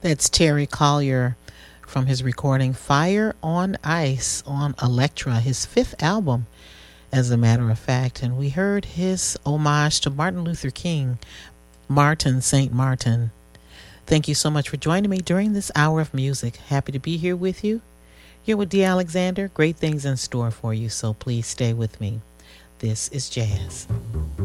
That's Terry Collier from his recording Fire on Ice on Elektra, his fifth album, as a matter of fact. And we heard his homage to Martin Luther King, Martin St. Martin. Thank you so much for joining me during this hour of music. Happy to be here with you. You're with Dee Alexander. Great things in store for you, so please stay with me. This is Jazz.